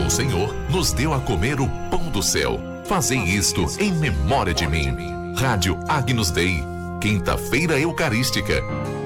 o Senhor nos deu a comer o pão do céu. Fazei isto em memória de mim. Rádio Agnus Dei, quinta-feira eucarística.